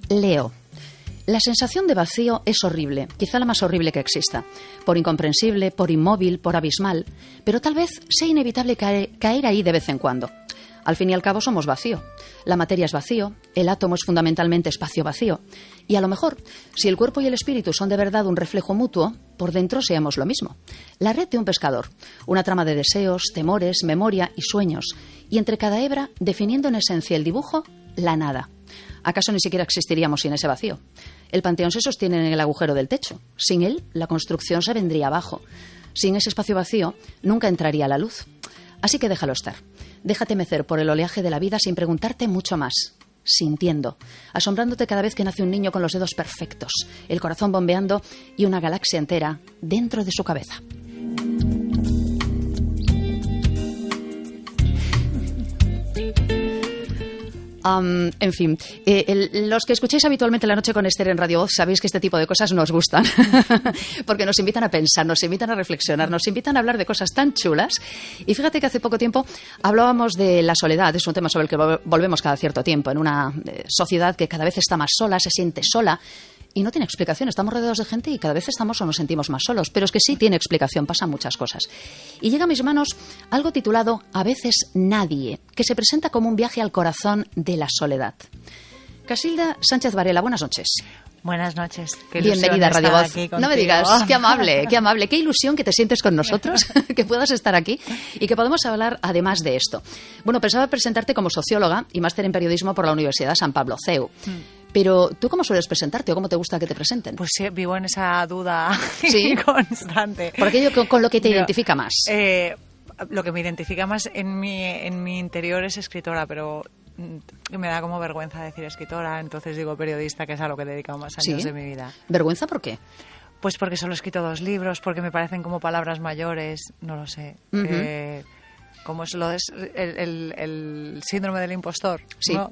Leo. La sensación de vacío es horrible, quizá la más horrible que exista. Por incomprensible, por inmóvil, por abismal. Pero tal vez sea inevitable caer ahí de vez en cuando. Al fin y al cabo somos vacío. La materia es vacío, el átomo es fundamentalmente espacio vacío. Y a lo mejor, si el cuerpo y el espíritu son de verdad un reflejo mutuo, por dentro seamos lo mismo. La red de un pescador, una trama de deseos, temores, memoria y sueños. Y entre cada hebra, definiendo en esencia el dibujo, la nada. ¿Acaso ni siquiera existiríamos sin ese vacío? El panteón se sostiene en el agujero del techo. Sin él, la construcción se vendría abajo. Sin ese espacio vacío, nunca entraría la luz. Así que déjalo estar. Déjate mecer por el oleaje de la vida sin preguntarte mucho más. Sintiendo, asombrándote cada vez que nace un niño con los dedos perfectos, el corazón bombeando y una galaxia entera dentro de su cabeza. En fin, los que escucháis habitualmente La Noche con Esther en Radio Voz sabéis que este tipo de cosas nos gustan porque nos invitan a pensar, nos invitan a reflexionar, nos invitan a hablar de cosas tan chulas. Y fíjate que hace poco tiempo hablábamos de la soledad. Es un tema sobre el que volvemos cada cierto tiempo en una sociedad que cada vez está más sola, se siente sola. Y no tiene explicación, estamos rodeados de gente y cada vez estamos o nos sentimos más solos. Pero es que sí tiene explicación, pasan muchas cosas. Y llega a mis manos algo titulado A veces nadie, que se presenta como un viaje al corazón de la soledad. Casilda Sánchez Varela, buenas noches. Buenas noches. Bienvenida a Radio Voz. No me digas, qué amable, qué ilusión que te sientes con nosotros, que puedas estar aquí y que podamos hablar además de esto. Bueno, pensaba presentarte como socióloga y máster en periodismo por la Universidad San Pablo CEU. Pero, ¿tú cómo sueles presentarte o cómo te gusta que te presenten? Pues sí, vivo en esa duda constante. Por aquello con lo que te identifica más. Lo que me identifica más en mi interior es escritora, pero me da como vergüenza decir escritora, entonces digo periodista, que es a lo que he dedicado más años de mi vida. ¿Vergüenza por qué? Pues porque solo he escrito 2 libros, porque me parecen como palabras mayores, no lo sé. Como es lo de el síndrome del impostor, ¿no?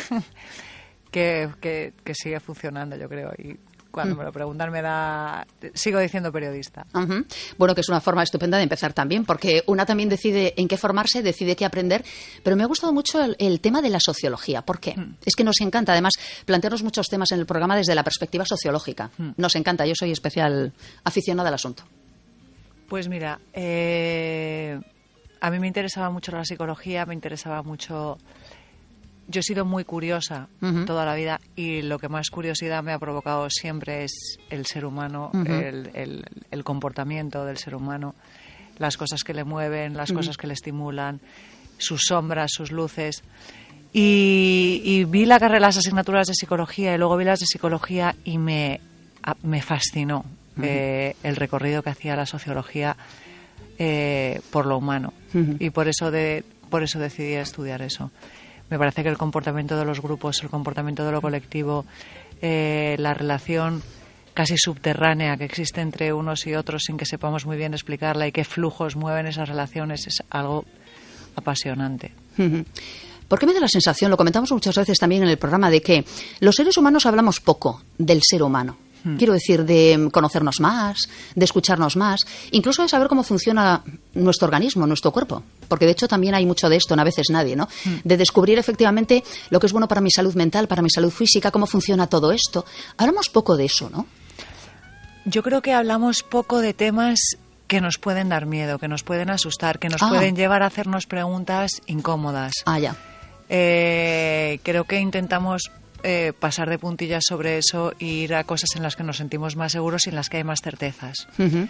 Que sigue funcionando, yo creo, y cuando me lo preguntan sigo diciendo periodista. Bueno, que es una forma estupenda de empezar también, porque una también decide en qué formarse, decide qué aprender, pero me ha gustado mucho el tema de la sociología. ¿Por qué? Es que nos encanta, además, plantearnos muchos temas en el programa desde la perspectiva sociológica. Nos encanta, yo soy especial aficionada al asunto. Pues mira, a mí me interesaba mucho la psicología, me interesaba mucho. Yo he sido muy curiosa toda la vida y lo que más curiosidad me ha provocado siempre es el ser humano, el comportamiento del ser humano, las cosas que le mueven, las cosas que le estimulan, sus sombras, sus luces. Y vi las asignaturas de psicología y luego vi las de psicología y me fascinó el recorrido que hacía la sociología por lo humano. Y por eso decidí estudiar eso. Me parece que el comportamiento de los grupos, el comportamiento de lo colectivo, la relación casi subterránea que existe entre unos y otros sin que sepamos muy bien explicarla y qué flujos mueven esas relaciones es algo apasionante. ¿Por qué me da la sensación, lo comentamos muchas veces también en el programa, de que los seres humanos hablamos poco del ser humano? Quiero decir, de conocernos más, de escucharnos más, incluso de saber cómo funciona nuestro organismo, nuestro cuerpo. Porque de hecho también hay mucho de esto, a veces nadie, ¿no? De descubrir efectivamente lo que es bueno para mi salud mental, para mi salud física, cómo funciona todo esto. Hablamos poco de eso, ¿no? Yo creo que hablamos poco de temas que nos pueden dar miedo, que nos pueden asustar, que nos pueden llevar a hacernos preguntas incómodas. Ya. Creo que intentamos pasar de puntillas sobre eso e ir a cosas en las que nos sentimos más seguros y en las que hay más certezas.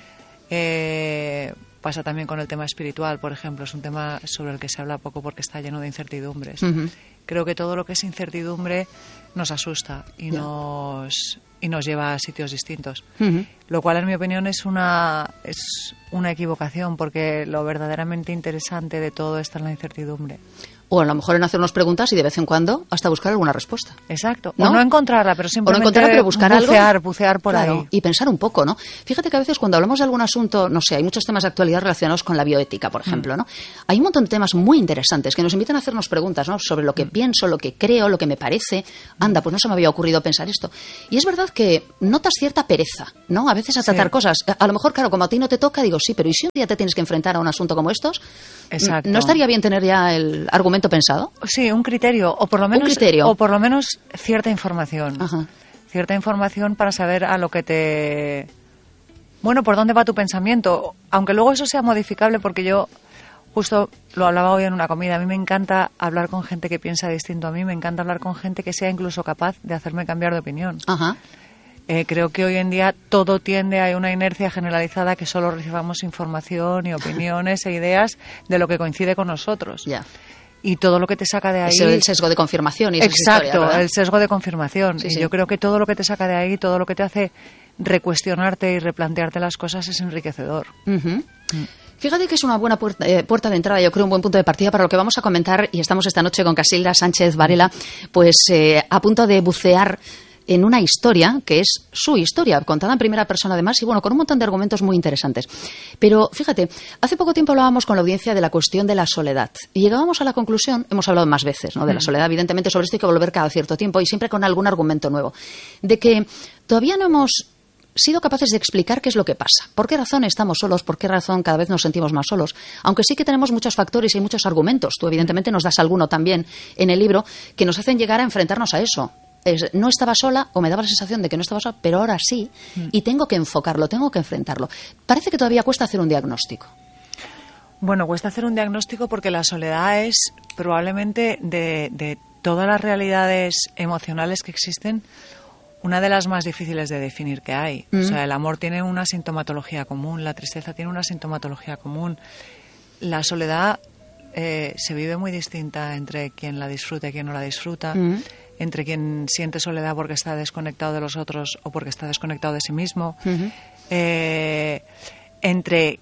Pasa también con el tema espiritual, por ejemplo. Es un tema sobre el que se habla poco porque está lleno de incertidumbres. Creo que todo lo que es incertidumbre nos asusta y nos lleva a sitios distintos. Lo cual, en mi opinión, es una equivocación, porque lo verdaderamente interesante de todo está en la incertidumbre. O a lo mejor en hacernos preguntas y de vez en cuando hasta buscar alguna respuesta. Exacto. ¿No? O no encontrarla, pero simplemente buscar bucear por ahí. Y pensar un poco, ¿no? Fíjate que a veces cuando hablamos de algún asunto, no sé, hay muchos temas de actualidad relacionados con la bioética, por ejemplo, ¿no? Hay un montón de temas muy interesantes que nos invitan a hacernos preguntas, ¿no? Sobre lo que pienso, lo que creo, lo que me parece. Anda, pues no se me había ocurrido pensar esto. Y es verdad que notas cierta pereza, ¿no? A veces a tratar cosas. A lo mejor, claro, como a ti no te toca, digo, sí, pero ¿y si un día te tienes que enfrentar a un asunto como estos? Exacto. ¿No estaría bien tener ya el argumento pensado? Sí, un criterio, o por lo menos cierta información. Ajá. Cierta información para saber a lo que te... Bueno, por dónde va tu pensamiento, aunque luego eso sea modificable, porque yo justo lo hablaba hoy en una comida, a mí me encanta hablar con gente que piensa distinto a mí, me encanta hablar con gente que sea incluso capaz de hacerme cambiar de opinión. Ajá. Creo que hoy en día todo tiende a una inercia generalizada, que solo recibamos información y opiniones e ideas de lo que coincide con nosotros. Ya. Y todo lo que te saca de ahí... Es el sesgo de confirmación. Y exacto, historias, el sesgo de confirmación. Sí, y sí. yo creo que todo lo que te saca de ahí, todo lo que te hace recuestionarte y replantearte las cosas es enriquecedor. Uh-huh. Fíjate que es una buena puerta de entrada, yo creo, un buen punto de partida para lo que vamos a comentar, y estamos esta noche con Casilda Sánchez Varela, pues a punto de bucear en una historia que es su historia, contada en primera persona además, y bueno, con un montón de argumentos muy interesantes. Pero fíjate, hace poco tiempo hablábamos con la audiencia de la cuestión de la soledad y llegábamos a la conclusión, hemos hablado más veces, ¿no?, de la soledad, evidentemente sobre esto hay que volver cada cierto tiempo y siempre con algún argumento nuevo, de que todavía no hemos sido capaces de explicar qué es lo que pasa, por qué razón estamos solos, por qué razón cada vez nos sentimos más solos, aunque sí que tenemos muchos factores y muchos argumentos. Tú evidentemente nos das alguno también en el libro que nos hacen llegar a enfrentarnos a eso. No estaba sola, o me daba la sensación de que no estaba sola, pero ahora sí, y tengo que enfocarlo, tengo que enfrentarlo. Parece que todavía cuesta hacer un diagnóstico. Bueno, cuesta hacer un diagnóstico porque la soledad es probablemente de todas las realidades emocionales que existen, una de las más difíciles de definir que hay. O sea, el amor tiene una sintomatología común, la tristeza tiene una sintomatología común. La soledad se vive muy distinta entre quien la disfruta y quien no la disfruta, entre quien siente soledad porque está desconectado de los otros o porque está desconectado de sí mismo, entre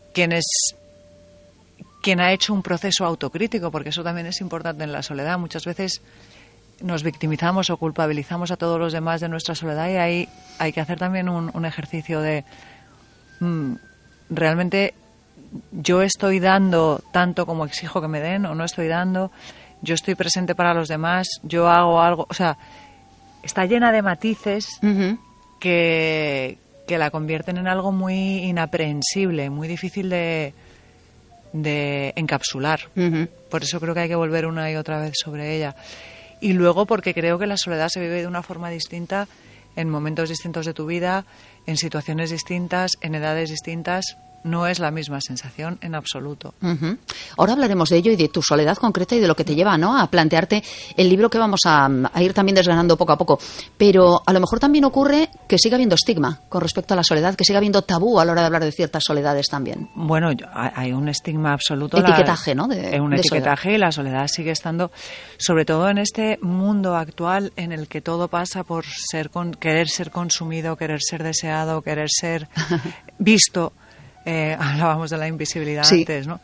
quien ha hecho un proceso autocrítico, porque eso también es importante en la soledad. Muchas veces nos victimizamos o culpabilizamos a todos los demás de nuestra soledad, y ahí hay que hacer también un ejercicio de realmente yo estoy dando tanto como exijo que me den, o no estoy dando, yo estoy presente para los demás, yo hago algo, o sea, está llena de matices que la convierten en algo muy inaprehensible, muy difícil de encapsular. Por eso creo que hay que volver una y otra vez sobre ella. Y luego porque creo que la soledad se vive de una forma distinta en momentos distintos de tu vida, en situaciones distintas, en edades distintas. No es la misma sensación en absoluto. Ahora hablaremos de ello y de tu soledad concreta y de lo que te lleva, ¿no?, a plantearte el libro que vamos a ir también desgranando poco a poco. Pero a lo mejor también ocurre que siga habiendo estigma con respecto a la soledad, que siga habiendo tabú a la hora de hablar de ciertas soledades también. Bueno, hay un estigma absoluto. Etiquetaje, ¿no? Un etiquetaje soledad. Y la soledad sigue estando, sobre todo en este mundo actual en el que todo pasa por querer ser consumido, querer ser deseado, querer ser visto. Hablábamos de la invisibilidad antes, ¿no?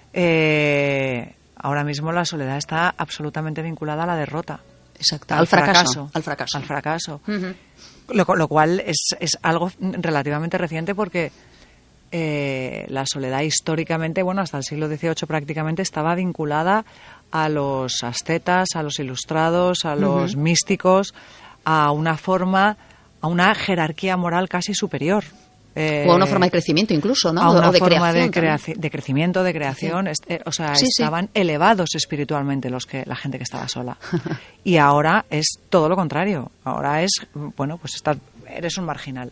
Ahora mismo la soledad está absolutamente vinculada a la derrota. Exacto. Al fracaso. Al fracaso. Lo cual es algo relativamente reciente porque la soledad históricamente, bueno, hasta el siglo XVIII prácticamente estaba vinculada a los ascetas, a los ilustrados, a los místicos, a una jerarquía moral casi superior. O a una forma de crecimiento incluso, ¿no? A una forma de crecimiento, de creación. Sí. Estaban elevados espiritualmente la gente que estaba sola. Y ahora es todo lo contrario. Ahora es, bueno, pues eres un marginal.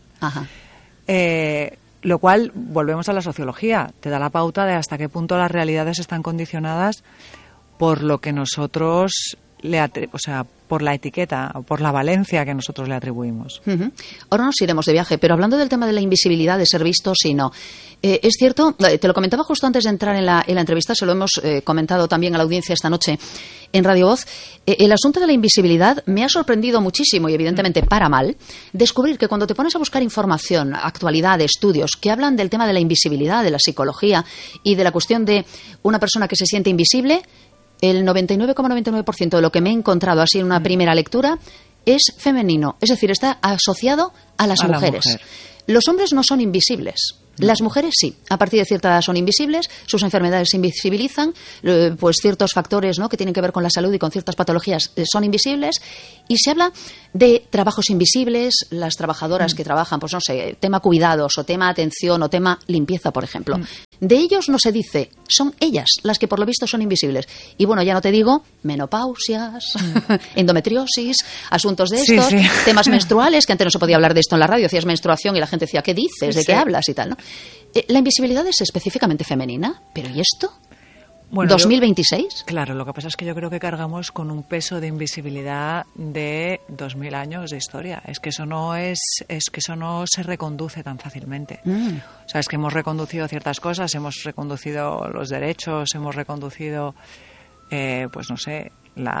Lo cual, volvemos a la sociología, te da la pauta de hasta qué punto las realidades están condicionadas por lo que nosotros por la etiqueta o por la valencia que nosotros le atribuimos. Ahora nos iremos de viaje, pero hablando del tema de la invisibilidad, de ser vistos y no. Es cierto, te lo comentaba justo antes de entrar en la entrevista, se lo hemos comentado también a la audiencia esta noche en Radio Voz. El asunto de la invisibilidad me ha sorprendido muchísimo y evidentemente para mal descubrir que cuando te pones a buscar información, actualidad, estudios que hablan del tema de la invisibilidad, de la psicología y de la cuestión de una persona que se siente invisible, el 99,99% de lo que me he encontrado así en una primera lectura es femenino, es decir, está asociado a las mujeres. Los hombres no son invisibles. Las mujeres sí, a partir de cierta edad son invisibles, sus enfermedades se invisibilizan, pues ciertos factores, ¿no?, que tienen que ver con la salud y con ciertas patologías son invisibles, Y se habla de trabajos invisibles, las trabajadoras que trabajan, pues no sé, tema cuidados o tema atención o tema limpieza, por ejemplo. De ellos no se dice, son ellas las que por lo visto son invisibles. Y bueno, ya no te digo menopausias, endometriosis, asuntos de estos, temas menstruales, que antes no se podía hablar de esto en la radio, decías menstruación y la gente decía, ¿qué dices? ¿De qué hablas? Y tal, ¿no? La invisibilidad es específicamente femenina, pero ¿y esto? Bueno, ¿2026? Claro, lo que pasa es que yo creo que cargamos con un peso de invisibilidad de 2000 años de historia. Es que eso no se reconduce tan fácilmente. O sea, es que hemos reconducido ciertas cosas, hemos reconducido los derechos, hemos reconducido, pues no sé,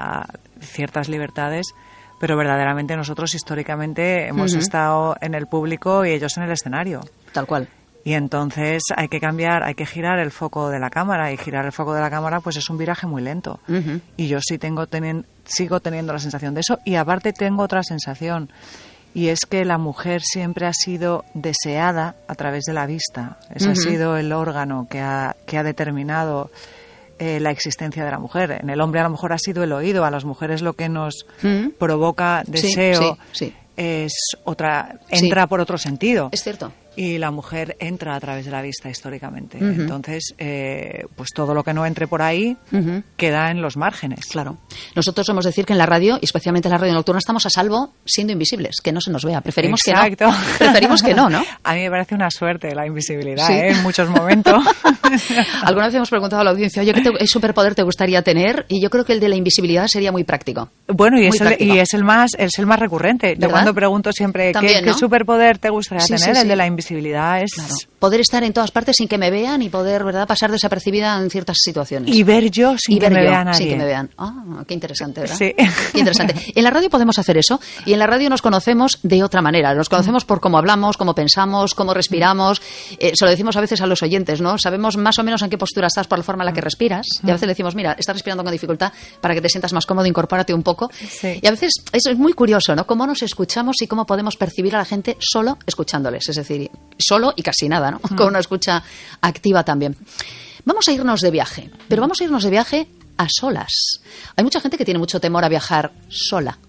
ciertas libertades, pero verdaderamente nosotros históricamente hemos estado en el público y ellos en el escenario. Tal cual. Y entonces hay que cambiar, hay que girar el foco de la cámara, y girar el foco de la cámara pues es un viraje muy lento. Y yo sigo teniendo la sensación de eso, y aparte tengo otra sensación, y es que la mujer siempre ha sido deseada a través de la vista. Ese ha sido el órgano que ha determinado la existencia de la mujer. En el hombre a lo mejor ha sido el oído, a las mujeres lo que nos provoca deseo es entra por otro sentido. Es cierto. Y la mujer entra a través de la vista históricamente. Entonces, pues todo lo que no entre por ahí queda en los márgenes. Claro. Nosotros somos decir que en la radio, y especialmente en la radio nocturna, estamos a salvo siendo invisibles, que no se nos vea. Preferimos que no. Preferimos que no, ¿no? A mí me parece una suerte la invisibilidad, en muchos momentos. Alguna vez hemos preguntado a la audiencia, oye, ¿qué superpoder te gustaría tener? Y yo creo que el de la invisibilidad sería muy práctico. Bueno, y es el más recurrente. ¿Verdad? Yo cuando pregunto siempre, ¿qué superpoder te gustaría tener? El de la invisibilidad es... Claro. Poder estar en todas partes sin que me vean y poder, ¿verdad?, pasar desapercibida en ciertas situaciones. Y ver yo sin que me vea nadie. Sin que me vean. Ah, qué interesante, ¿verdad? Sí. Qué interesante. En la radio podemos hacer eso, y en la radio nos conocemos de otra manera. Nos conocemos por cómo hablamos, cómo pensamos, cómo respiramos. Se lo decimos a veces a los oyentes, ¿no? Sabemos más o menos en qué postura estás por la forma en la que respiras. Y a veces le decimos, mira, estás respirando con dificultad, para que te sientas más cómodo, incorpórate un poco. Sí. Y a veces eso es muy curioso, ¿no? Cómo nos escuchamos y cómo podemos percibir a la gente solo escuchándoles. Es decir, solo y casi nada, ¿no? Con una escucha activa también. Vamos a irnos de viaje, pero vamos a irnos de viaje a solas. Hay mucha gente que tiene mucho temor a viajar sola.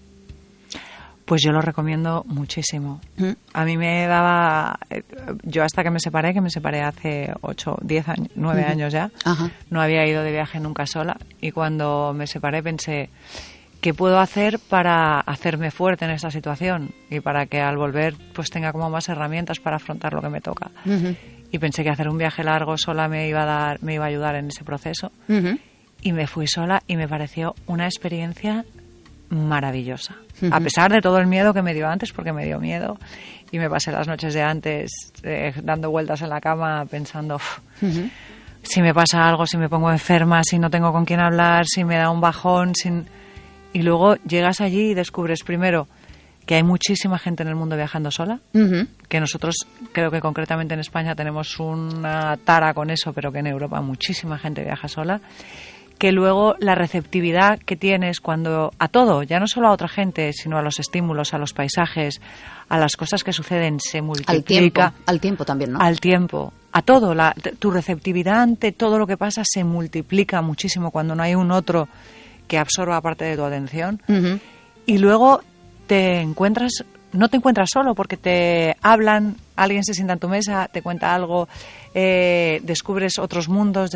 Pues yo lo recomiendo muchísimo. A mí me daba... Yo hasta que me separé hace 8, 10 años, 9 años ya, no había ido de viaje nunca sola. Y cuando me separé pensé, ¿qué puedo hacer para hacerme fuerte en esta situación? Y para que al volver pues tenga como más herramientas para afrontar lo que me toca. Y pensé que hacer un viaje largo sola me iba a ayudar en ese proceso. Y me fui sola y me pareció una experiencia maravillosa. A pesar de todo el miedo que me dio antes, porque me dio miedo, y me pasé las noches de antes dando vueltas en la cama pensando, si me pasa algo, si me pongo enferma, si no tengo con quién hablar, si me da un bajón, y luego llegas allí y descubres primero que hay muchísima gente en el mundo viajando sola, que nosotros creo que concretamente en España tenemos una tara con eso, pero que en Europa muchísima gente viaja sola, que luego la receptividad que tienes cuando a todo, ya no solo a otra gente, sino a los estímulos, a los paisajes, a las cosas que suceden, se multiplica. Al tiempo también, ¿no? Al tiempo, a todo. Tu receptividad ante todo lo que pasa se multiplica muchísimo cuando no hay un otro que absorba parte de tu atención. Y luego no te encuentras solo, porque te hablan, alguien se sienta en tu mesa, te cuenta algo, descubres otros mundos,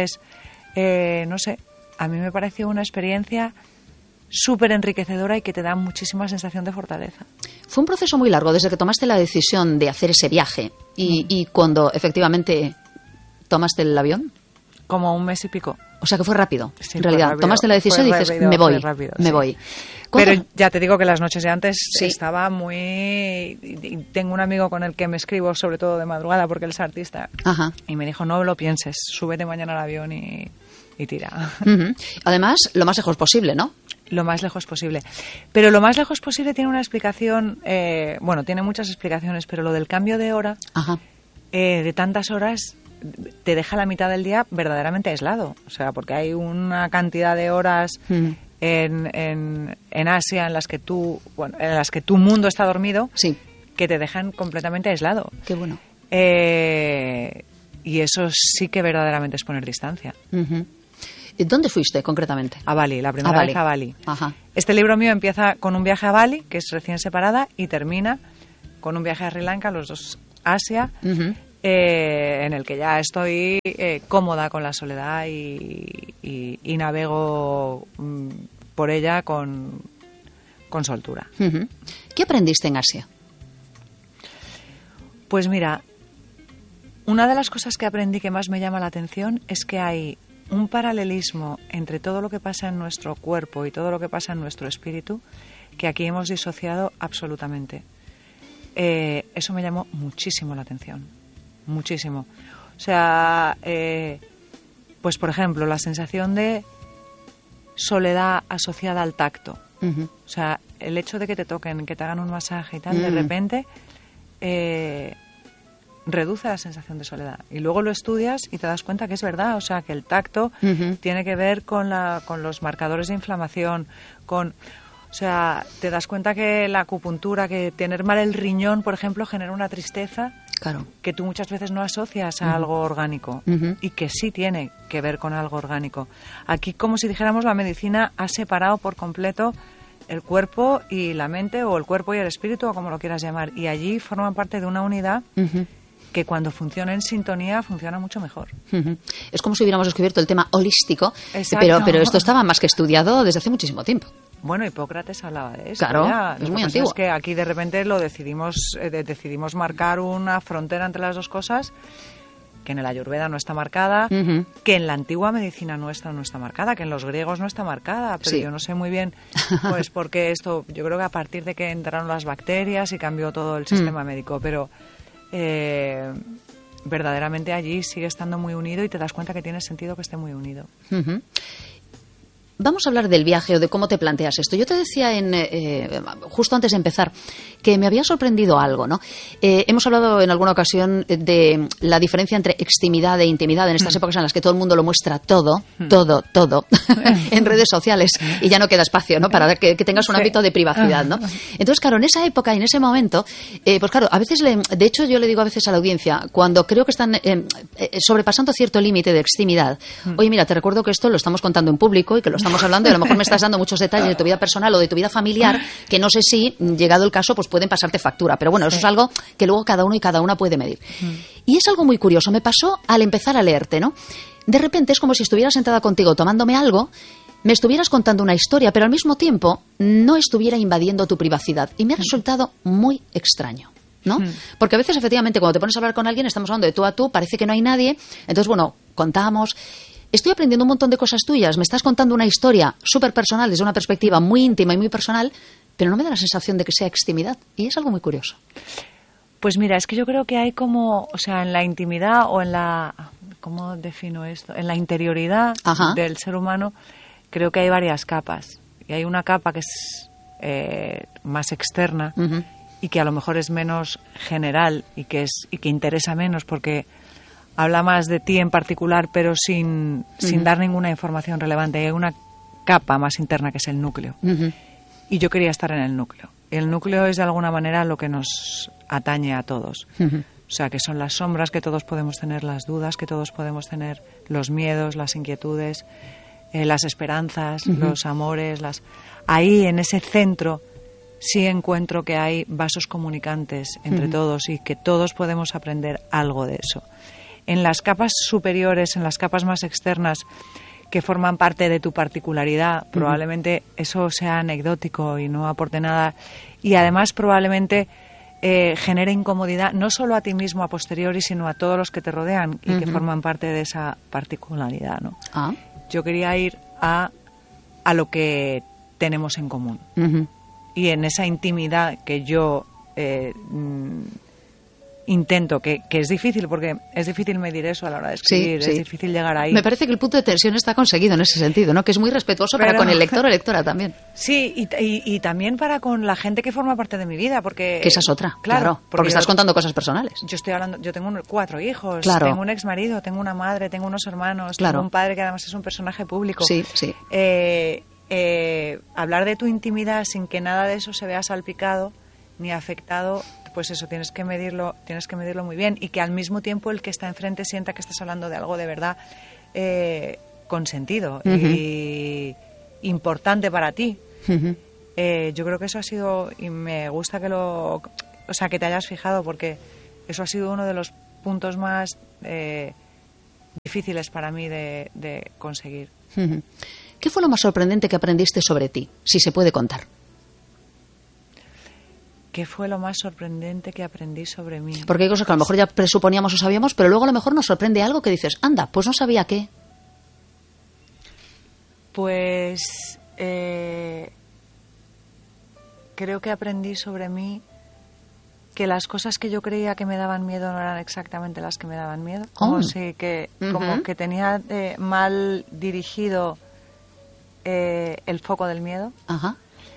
no sé, a mí me pareció una experiencia súper enriquecedora y que te da muchísima sensación de fortaleza. Fue un proceso muy largo desde que tomaste la decisión de hacer ese viaje y cuando efectivamente tomaste el avión. Como un mes y pico. O sea que fue rápido, sí, en realidad. Rápido, tomaste la decisión y dices, me voy. Pero ya te digo que las noches de antes estaba muy... Y tengo un amigo con el que me escribo, sobre todo de madrugada, porque él es artista. Y me dijo, no lo pienses, súbete mañana al avión y tira. Además, lo más lejos posible, ¿no? Lo más lejos posible. Pero lo más lejos posible tiene una explicación... tiene muchas explicaciones, pero lo del cambio de hora, de tantas horas... te deja la mitad del día verdaderamente aislado. O sea, porque hay una cantidad de horas en Asia en las que tu mundo está dormido, que te dejan completamente aislado. Qué bueno. Y eso sí que verdaderamente es poner distancia. ¿Dónde fuiste concretamente? A Bali, la primera vez a Bali. Ajá. Este libro mío empieza con un viaje a Bali, que es recién separada, y termina con un viaje a Sri Lanka, los dos Asia, en el que ya estoy cómoda con la soledad y navego por ella con soltura. ¿Qué aprendiste en Asia? Pues mira, una de las cosas que aprendí que más me llama la atención es que hay un paralelismo entre todo lo que pasa en nuestro cuerpo y todo lo que pasa en nuestro espíritu que aquí hemos disociado absolutamente. Eso me llamó muchísimo la atención, muchísimo. O sea, pues por ejemplo, la sensación de soledad asociada al tacto. O sea, el hecho de que te toquen, que te hagan un masaje y tal, de repente reduce la sensación de soledad. Y luego lo estudias y te das cuenta que es verdad. O sea, que el tacto tiene que ver con los marcadores de inflamación, o sea, te das cuenta que la acupuntura, que tener mal el riñón, por ejemplo, genera una tristeza que tú muchas veces no asocias a algo orgánico y que sí tiene que ver con algo orgánico. Aquí, como si dijéramos, la medicina ha separado por completo el cuerpo y la mente, o el cuerpo y el espíritu, o como lo quieras llamar, y allí forman parte de una unidad que cuando funciona en sintonía funciona mucho mejor. Es como si hubiéramos descubierto el tema holístico, pero esto estaba más que estudiado desde hace muchísimo tiempo. Bueno, Hipócrates hablaba de eso. Claro, ya. es muy antiguo. Es que aquí de repente lo decidimos marcar una frontera entre las dos cosas, que en el Ayurveda no está marcada, que en la antigua medicina nuestra no está marcada, que en los griegos no está marcada, pero yo no sé muy bien, pues porque esto, yo creo que a partir de que entraron las bacterias y cambió todo el sistema médico, pero verdaderamente allí sigue estando muy unido y te das cuenta que tiene sentido que esté muy unido. Vamos a hablar del viaje o de cómo te planteas esto. Yo te decía justo antes de empezar que me había sorprendido algo, ¿no? Hemos hablado en alguna ocasión de la diferencia entre extimidad e intimidad en estas épocas en las que todo el mundo lo muestra todo en redes sociales y ya no queda espacio, ¿no? Para que tengas un ámbito de privacidad, ¿no? Entonces, claro, en esa época y en ese momento, pues claro, a veces, de hecho yo le digo a veces a la audiencia, cuando creo que están sobrepasando cierto límite de extimidad, oye, mira, te recuerdo que esto lo estamos contando en público y que lo estamos hablando y a lo mejor me estás dando muchos detalles de tu vida personal o de tu vida familiar que no sé si, llegado el caso, pues pueden pasarte factura. Pero bueno, eso es algo que luego cada uno y cada una puede medir. Y es algo muy curioso. Me pasó al empezar a leerte, ¿no? De repente es como si estuviera sentada contigo tomándome algo, me estuvieras contando una historia, pero al mismo tiempo no estuviera invadiendo tu privacidad. Y me ha resultado muy extraño, ¿no? Porque a veces, efectivamente, cuando te pones a hablar con alguien, estamos hablando de tú a tú, parece que no hay nadie. Entonces, bueno, contamos. Estoy aprendiendo un montón de cosas tuyas, me estás contando una historia súper personal desde una perspectiva muy íntima y muy personal, pero no me da la sensación de que sea extimidad, y es algo muy curioso. Pues mira, es que yo creo que hay como, o sea, en la intimidad o en la, ¿cómo defino esto? En la interioridad del ser humano, creo que hay varias capas. Y hay una capa que es más externa y que a lo mejor es menos general y que interesa menos porque habla más de ti en particular, pero sin dar ninguna información relevante. Hay una capa más interna que es el núcleo. Y yo quería estar en el núcleo. Y el núcleo es de alguna manera lo que nos atañe a todos. O sea, que son las sombras que todos podemos tener, las dudas que todos podemos tener, los miedos, las inquietudes, las esperanzas, los amores. Ahí, en ese centro, sí encuentro que hay vasos comunicantes entre todos y que todos podemos aprender algo de eso. En las capas superiores, en las capas más externas, que forman parte de tu particularidad, probablemente eso sea anecdótico y no aporte nada. Y además probablemente genere incomodidad, no solo a ti mismo a posteriori, sino a todos los que te rodean y que forman parte de esa particularidad, ¿no? Yo quería ir a lo que tenemos en común. Y en esa intimidad que yo intento, que es difícil, porque es difícil medir eso a la hora de escribir, es difícil llegar ahí. Me parece que el punto de tensión está conseguido en ese sentido, ¿no? Que es muy respetuoso para con el lector o lectora también. Sí, y también para con la gente que forma parte de mi vida, porque... Que esa es otra, claro, porque estás contando cosas personales. Yo tengo 4 hijos, claro. Tengo un exmarido, tengo una madre, tengo unos hermanos, tengo un padre que además es un personaje público. Sí. Hablar de tu intimidad sin que nada de eso se vea salpicado ni afectado, pues eso, tienes que medirlo muy bien, y que al mismo tiempo el que está enfrente sienta que estás hablando de algo de verdad. con sentido y importante para ti. Yo creo que eso ha sido, y me gusta que te hayas fijado, porque eso ha sido uno de los puntos más difíciles para mí de conseguir. ¿Qué fue lo más sorprendente que aprendiste sobre ti, si se puede contar? ¿Qué fue lo más sorprendente que aprendí sobre mí? Porque hay cosas que a lo mejor ya presuponíamos o sabíamos, pero luego a lo mejor nos sorprende algo que dices, anda, pues no sabía qué. Pues creo que aprendí sobre mí que las cosas que yo creía que me daban miedo no eran exactamente las que me daban miedo. Como si como que tenía mal dirigido el foco del miedo. Ajá.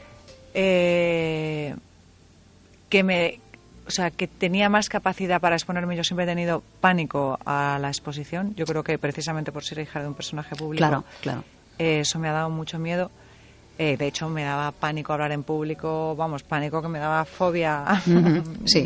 Que tenía más capacidad para exponerme. Yo siempre he tenido pánico a la exposición. Yo creo que precisamente por ser hija de un personaje público, claro. Eso me ha dado mucho miedo. De hecho, me daba pánico hablar en público, pánico que me daba fobia. Sí.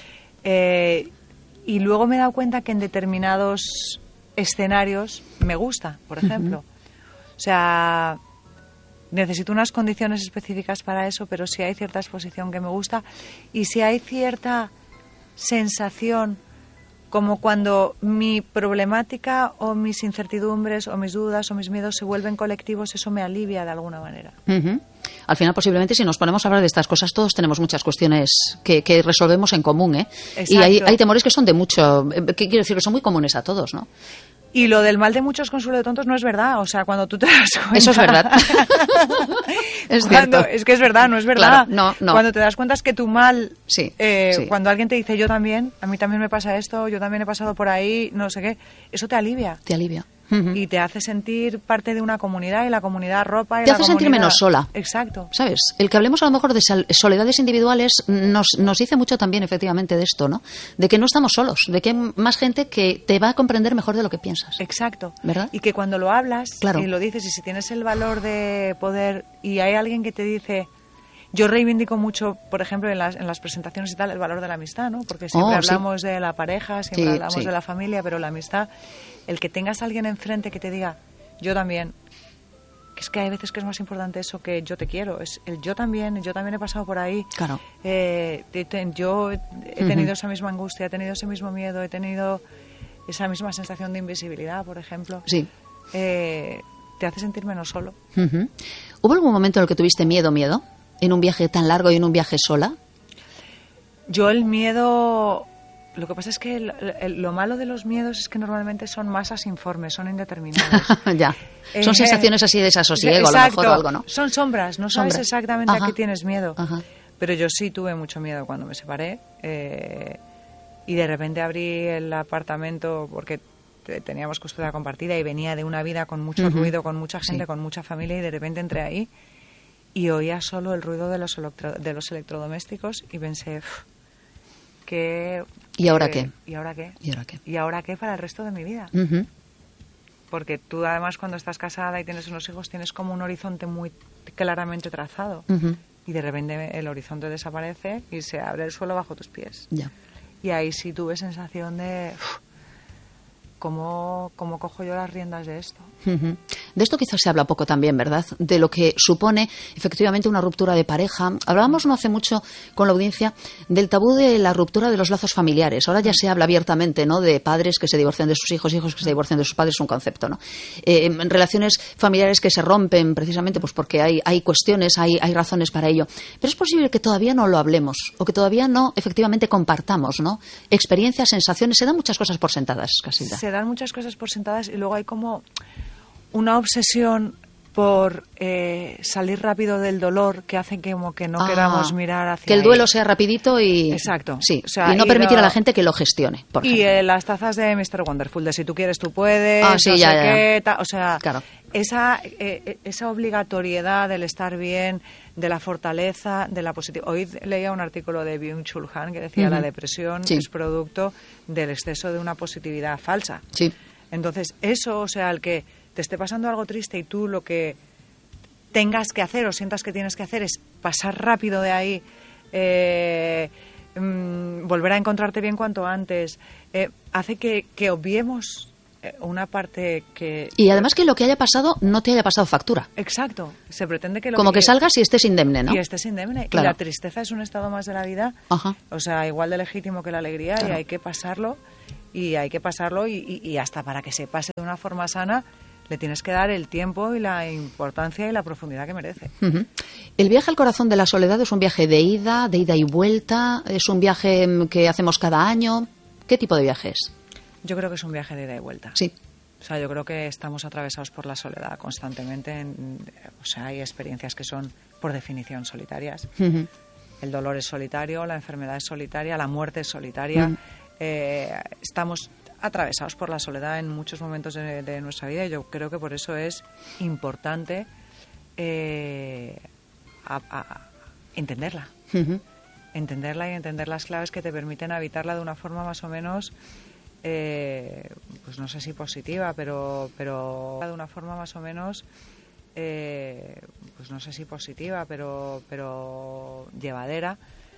Y luego me he dado cuenta que en determinados escenarios me gusta, por ejemplo. O sea, necesito unas condiciones específicas para eso, pero sí hay cierta exposición que me gusta y sí hay cierta sensación como cuando mi problemática o mis incertidumbres o mis dudas o mis miedos se vuelven colectivos, eso me alivia de alguna manera. Al final, posiblemente, si nos ponemos a hablar de estas cosas, todos tenemos muchas cuestiones que resolvemos en común, ¿eh? Y hay temores que son de mucho... que quiero decir que son muy comunes a todos, ¿no? Y lo del mal de muchos consuelo de tontos no es verdad. O sea, cuando tú te das cuenta... Eso es verdad. Es cierto. Es que es verdad, no es verdad. Claro, no. Cuando te das cuenta es que tu mal... Sí. Cuando alguien te dice, yo también, a mí también me pasa esto, yo también he pasado por ahí, no sé qué, eso te alivia. Te alivia. Y te hace sentir parte de una comunidad y la comunidad arropa y te hace sentir menos sola. Exacto. ¿Sabes? El que hablemos a lo mejor de soledades individuales nos dice mucho también efectivamente de esto, ¿no? De que no estamos solos, de que hay más gente que te va a comprender mejor de lo que piensas. Exacto. ¿Verdad? Y que cuando lo hablas claro. y lo dices y si tienes el valor de poder y hay alguien que te dice... Yo reivindico mucho, por ejemplo, en las presentaciones y tal, el valor de la amistad, ¿no? Porque siempre hablamos de la pareja, siempre hablamos de la familia, pero la amistad, el que tengas a alguien enfrente que te diga, yo también, que es que hay veces que es más importante eso que yo te quiero, es el yo también he pasado por ahí. Claro. Yo he tenido esa misma angustia, he tenido ese mismo miedo, he tenido esa misma sensación de invisibilidad, por ejemplo. Sí. Te hace sentir menos solo. ¿Hubo algún momento en el que tuviste miedo? ¿En un viaje tan largo y en un viaje sola? Yo el miedo... Lo que pasa es que lo malo de los miedos es que normalmente son masas informes, son indeterminados. Ya. Son sensaciones así de desasosiego, exacto, a lo mejor o algo, ¿no? Son sombras, no sabes exactamente a qué tienes miedo. Ajá. Pero yo sí tuve mucho miedo cuando me separé. Y de repente abrí el apartamento porque teníamos custodia compartida y venía de una vida con mucho ruido, con mucha gente, con mucha familia, y de repente entré ahí y oía solo el ruido de los electrodomésticos y pensé, ¿Y ahora qué? ¿Y ahora qué? ¿Y ahora qué? ¿Y ahora qué para el resto de mi vida? Porque tú además cuando estás casada y tienes unos hijos tienes como un horizonte muy claramente trazado y de repente el horizonte desaparece y se abre el suelo bajo tus pies. Ya. Y ahí sí tuve sensación de... ¿Cómo cojo yo las riendas de esto? De esto quizás se habla poco también, ¿verdad? De lo que supone efectivamente una ruptura de pareja. Hablábamos no hace mucho con la audiencia del tabú de la ruptura de los lazos familiares. Ahora ya se habla abiertamente, ¿no? De padres que se divorcian de sus hijos, hijos que se divorcian de sus padres, es un concepto, ¿no? Relaciones familiares que se rompen precisamente pues porque hay cuestiones, hay razones para ello. Pero es posible que todavía no lo hablemos o que todavía no efectivamente compartamos, ¿no? Experiencias, sensaciones, se dan muchas cosas por sentadas, Casilda. Se dan muchas cosas por sentadas y luego hay como una obsesión por salir rápido del dolor que hace que como que no queramos mirar hacia que el duelo sea rapidito y... Exacto. Sí, o sea, y no permitir a la gente que lo gestione, por ejemplo. Y las tazas de Mr. Wonderful, de si tú quieres, tú puedes, sí, no ya, sé ya. qué, o sea, claro. Esa obligatoriedad del estar bien, de la fortaleza, de la positividad. Hoy leía un artículo de Byung-Chul Han que decía la depresión es producto del exceso de una positividad falsa. Sí. Entonces, eso, o sea, el que te esté pasando algo triste y tú lo que tengas que hacer o sientas que tienes que hacer es pasar rápido de ahí, volver a encontrarte bien cuanto antes, hace que obviemos una parte que... Y además que lo que haya pasado no te haya pasado factura. Exacto. Se pretende que como que salgas y estés indemne, ¿no? Y estés indemne. Claro. Y la tristeza es un estado más de la vida. Ajá. O sea, igual de legítimo que la alegría. Claro. Y hay que pasarlo. Y hasta para que se pase de una forma sana, le tienes que dar el tiempo y la importancia y la profundidad que merece. Uh-huh. El viaje al corazón de la soledad es un viaje de ida y vuelta. Es un viaje que hacemos cada año. ¿Qué tipo de viaje es? Yo creo que es un viaje de ida y vuelta. Sí. O sea, yo creo que estamos atravesados por la soledad constantemente. O sea, hay experiencias que son, por definición, solitarias. Uh-huh. El dolor es solitario, la enfermedad es solitaria, la muerte es solitaria. Uh-huh. Estamos atravesados por la soledad en muchos momentos de nuestra vida y yo creo que por eso es importante entenderla. Uh-huh. Entenderla y entender las claves que te permiten habitarla de una forma más o menos... pues no sé si positiva, pero de una forma más o menos, pues no sé si positiva, pero llevadera.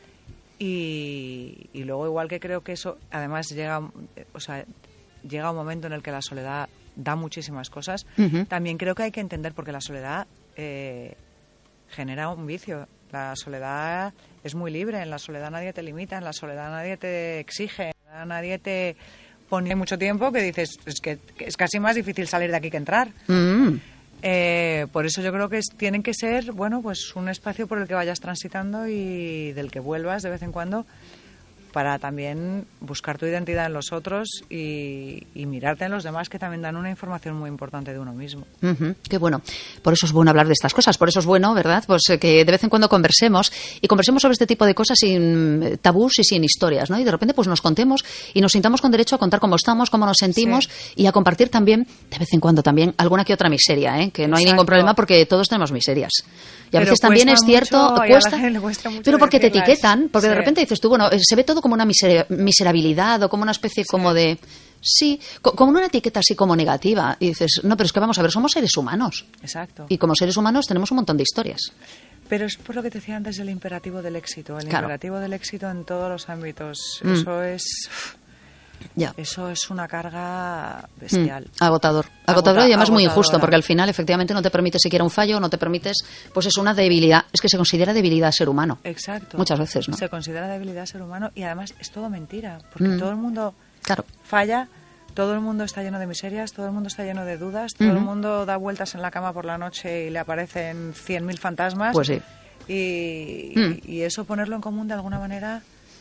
Y luego igual que creo que eso, además llega un momento en el que la soledad da muchísimas cosas. Uh-huh. También creo que hay que entender porque la soledad genera un vicio. La soledad es muy libre, en la soledad nadie te limita, en la soledad nadie te exige, nadie te pone mucho tiempo que dices, es que es casi más difícil salir de aquí que entrar. Mm. Por eso yo creo que tienen que ser, bueno, pues un espacio por el que vayas transitando y del que vuelvas de vez en cuando para también buscar tu identidad en los otros y mirarte en los demás, que también dan una información muy importante de uno mismo. Uh-huh. Qué bueno. Por eso es bueno hablar de estas cosas. Por eso es bueno, ¿verdad? Pues que de vez en cuando conversemos sobre este tipo de cosas sin tabús y sin historias, ¿no? Y de repente pues nos contemos y nos sintamos con derecho a contar cómo estamos, cómo nos sentimos, sí. Y a compartir también, de vez en cuando también, alguna que otra miseria, ¿eh? Que no hay Exacto. Ningún problema porque todos tenemos miserias. Y a veces también es cierto, cuesta pero porque te etiquetan, porque sí. De repente dices tú, bueno, se ve todo como una miserabilidad o como una especie sí. Como de... Sí, como una etiqueta así como negativa. Y dices, no, pero es que vamos a ver, somos seres humanos. Exacto. Y como seres humanos tenemos un montón de historias. Pero es por lo que te decía antes del imperativo del éxito. El claro. Imperativo del éxito en todos los ámbitos. Eso es... Ya. Eso es una carga bestial. Agotador y además muy injusto, porque al final efectivamente no te permite siquiera un fallo, no te permites, pues es una debilidad, es que se considera debilidad ser humano. Exacto. Muchas veces, ¿no? Se considera debilidad ser humano y además es todo mentira, porque todo el mundo claro. Falla, todo el mundo está lleno de miserias, todo el mundo está lleno de dudas, todo el mundo da vueltas en la cama por la noche y le aparecen 100.000 fantasmas. Pues sí. Y eso ponerlo en común de alguna manera...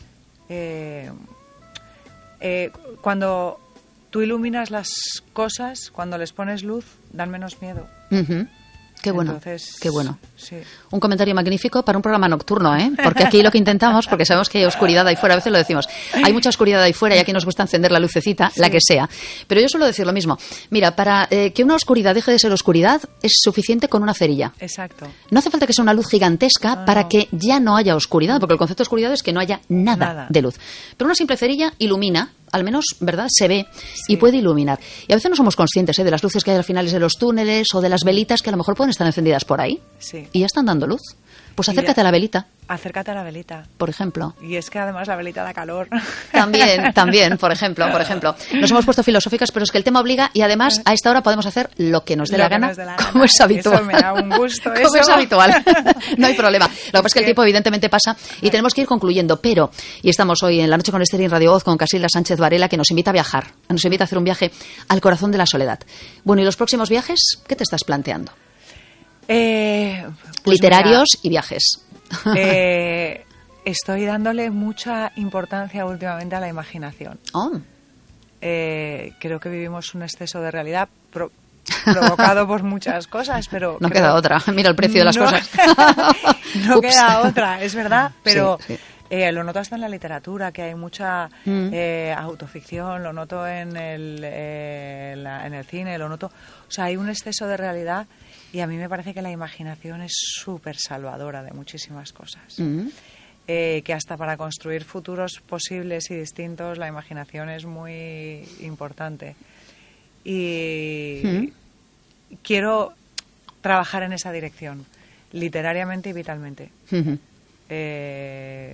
cuando tú iluminas las cosas, cuando les pones luz, dan menos miedo. Uh-huh. Qué bueno, Entonces, qué bueno. Sí. Un comentario magnífico para un programa nocturno, ¿eh? Porque aquí lo que intentamos, porque sabemos que hay oscuridad ahí fuera, a veces lo decimos, hay mucha oscuridad ahí fuera y aquí nos gusta encender la lucecita, sí. La que sea. Pero yo suelo decir lo mismo. Mira, para que una oscuridad deje de ser oscuridad, es suficiente con una cerilla. Exacto. No hace falta que sea una luz gigantesca para que ya no haya oscuridad, porque el concepto de oscuridad es que no haya nada de luz. Pero una simple cerilla ilumina, al menos, ¿verdad? Se ve sí. Y puede iluminar. Y a veces no somos conscientes de las luces que hay al final de los túneles o de las velitas que a lo mejor pueden estar encendidas por ahí. Sí. Y ya están dando luz. Pues acércate a la velita. Acércate a la velita. Por ejemplo. Y es que además la velita da calor. También, por ejemplo. Nos hemos puesto filosóficas, pero es que el tema obliga y además a esta hora podemos hacer lo que nos dé la gana, como es habitual. Eso me da un gusto. Como es habitual. No hay problema. Lo que pasa es que el tiempo evidentemente pasa y tenemos que ir concluyendo, pero, y estamos hoy en La Noche con Esther en Radio Voz con Casilda Sánchez Varela, que nos invita a viajar, nos invita a hacer un viaje al corazón de la soledad. Bueno, ¿y los próximos viajes? ¿Qué te estás planteando? Pues literarios y viajes. Estoy dándole mucha importancia últimamente a la imaginación. Oh. Creo que vivimos un exceso de realidad provocado por muchas cosas, pero... No queda otra. Mira el precio de las cosas. No queda otra, es verdad, pero... Sí. Lo noto hasta en la literatura, que hay mucha autoficción, lo noto en el cine, lo noto... O sea, hay un exceso de realidad y a mí me parece que la imaginación es súper salvadora de muchísimas cosas. Que hasta para construir futuros posibles y distintos la imaginación es muy importante. Y quiero trabajar en esa dirección, literariamente y vitalmente.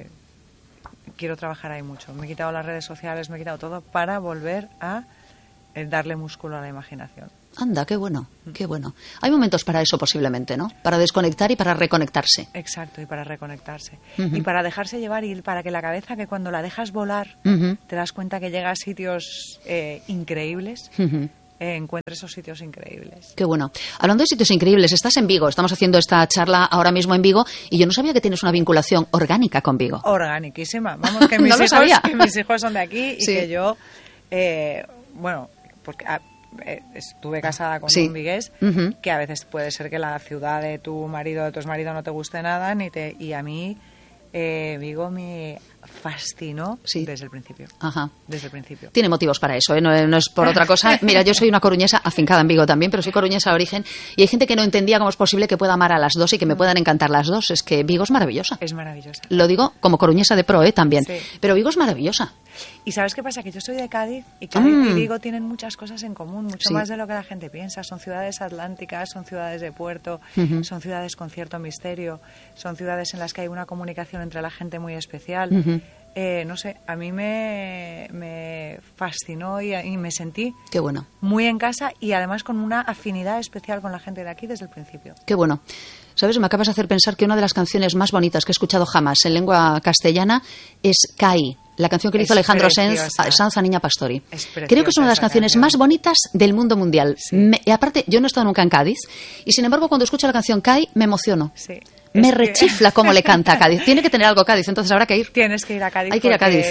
Quiero trabajar ahí mucho. Me he quitado las redes sociales, me he quitado todo para volver a darle músculo a la imaginación. Anda, qué bueno, qué bueno. Hay momentos para eso posiblemente, ¿no? Para desconectar y para reconectarse. Exacto, y para reconectarse. Y para dejarse llevar y para que la cabeza, que cuando la dejas volar, te das cuenta que llega a sitios increíbles. Encuentre esos sitios increíbles. Qué bueno. Hablando de sitios increíbles, estás en Vigo. Estamos haciendo esta charla ahora mismo en Vigo y yo no sabía que tienes una vinculación orgánica con Vigo. Orgániquísima. Vamos, que mis, no lo sabía. Que mis hijos son de aquí y que yo, bueno, porque estuve casada con un vigués, que a veces puede ser que la ciudad de tu marido o de tu exmarido no te guste nada, y a mí Vigo me fascinó desde el principio. Ajá. Desde el principio. Tiene motivos para eso, ¿eh? No es por otra cosa. Mira, yo soy una coruñesa afincada en Vigo también, pero soy coruñesa de origen y hay gente que no entendía cómo es posible que pueda amar a las dos y que me puedan encantar las dos. Es que Vigo es maravillosa. Es maravillosa. Lo digo como coruñesa de pro, también. Sí. Pero Vigo es maravillosa. ¿Y sabes qué pasa? Que yo soy de Cádiz y Cádiz y Vigo tienen muchas cosas en común, mucho más de lo que la gente piensa. Son ciudades atlánticas, son ciudades de puerto, son ciudades con cierto misterio, son ciudades en las que hay una comunicación entre la gente muy especial. No sé, a mí me fascinó y me sentí Qué bueno. muy en casa y además con una afinidad especial con la gente de aquí desde el principio. Qué bueno. ¿Sabes? Me acabas de hacer pensar que una de las canciones más bonitas que he escuchado jamás en lengua castellana es Cai, la canción que le hizo Alejandro Sanz a Niña Pastori. Creo que es una de las canciones más bonitas del mundo mundial. Sí. Y aparte, yo no he estado nunca en Cádiz y sin embargo cuando escucho la canción Cai me emociono. Sí. Me rechifla cómo le canta a Cádiz. Tiene que tener algo Cádiz, entonces habrá que ir. Tienes que ir a Cádiz. Hay que ir a Cádiz.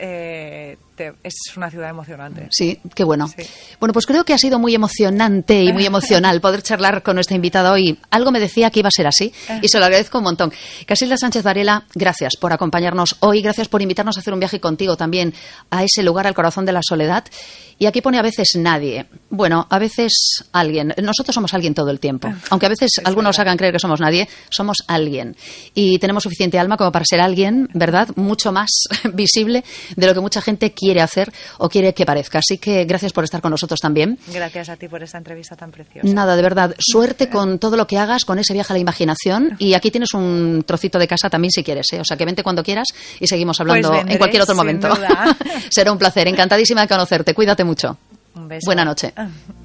Es una ciudad emocionante. Sí, qué bueno. Sí. Bueno, pues creo que ha sido muy emocionante y muy emocional poder charlar con nuestra invitada hoy. Algo me decía que iba a ser así y se lo agradezco un montón. Casilda Sánchez Varela, gracias por acompañarnos hoy, gracias por invitarnos a hacer un viaje contigo también a ese lugar, al corazón de la soledad. Y aquí pone a veces nadie. Bueno, a veces alguien. Nosotros somos alguien todo el tiempo. Aunque a veces algunos hagan creer que somos nadie, somos alguien. Y tenemos suficiente alma como para ser alguien, ¿verdad? Mucho más visible de lo que mucha gente quiere hacer o quiere que parezca. Así que gracias por estar con nosotros también. Gracias a ti por esta entrevista tan preciosa. Nada, de verdad. Suerte con todo lo que hagas, con ese viaje a la imaginación. Y aquí tienes un trocito de casa también si quieres, ¿eh? O sea, que vente cuando quieras y seguimos hablando pues vendré, en cualquier otro momento. Sin duda. Será un placer. Encantadísima de conocerte. Cuídate mucho. Un beso. Buena noche.